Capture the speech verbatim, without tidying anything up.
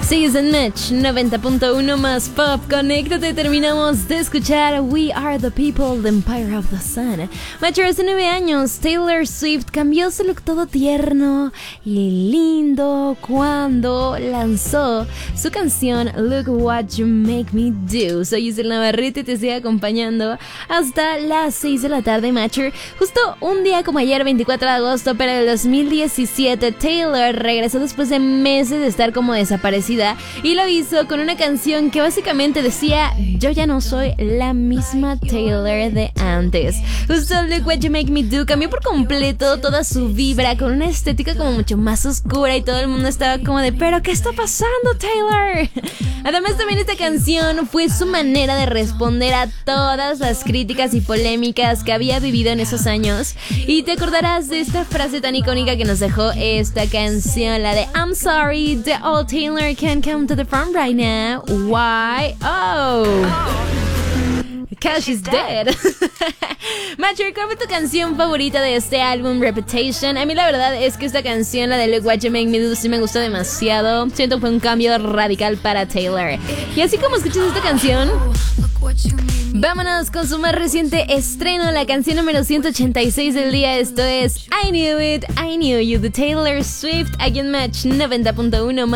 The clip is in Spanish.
Sigues en Match noventa punto uno más pop. Conéctate, terminamos de escuchar We Are the People, The Empire of the Sun. Match, hace nueve años Taylor Swift cambió su look todo tierno y lindo cuando lanzó su canción Look What You Make Me Do. Soy Isel Navarrete y te estoy acompañando hasta las seis de la tarde, Matcher. Justo un día como ayer, veinticuatro de agosto, pero del dos mil diecisiete, Taylor regresó después de meses de estar como desaparecida y lo hizo con una canción que básicamente decía: yo ya no soy la misma Taylor de antes. Justo Look What You Make Me Do cambió por completo toda su vibra con una estética como mucho más oscura y todo el mundo estaba como de ¿pero qué está pasando, Taylor? Además, también esta canción fue su manera de responder a todas las críticas y polémicas que había vivido en esos años. Y te acordarás de esta frase tan icónica que nos dejó esta canción, la de I'm sorry, the old Taylor can't come to the front right now. Why? Oh, because she's dead. Matcher, ¿cuál fue tu canción favorita de este álbum Reputation? A mí la verdad es que esta canción, la de Look What You Make Me Do, sí me gustó demasiado. Siento que fue un cambio radical para Taylor. Y así como escuchas esta canción, vámonos con su más reciente estreno, la canción número ciento ochenta y seis del día. Esto es I Knew It, I Knew You, de Taylor Swift, aquí en Match noventa punto uno.